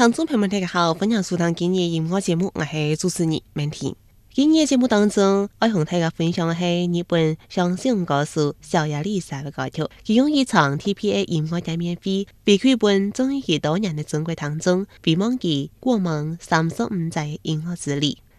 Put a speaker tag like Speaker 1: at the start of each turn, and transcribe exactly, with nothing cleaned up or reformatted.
Speaker 1: 听众朋友们，大家好，欢迎收听今日音乐节目，我是主持人曼婷。今日节目当中，我同大家分享的是日本相声歌手小野丽莎的歌曲，其中一场 T P A 音乐见面会，被剧本综艺多年的中国当中，被忘记过往三十五载音乐之旅。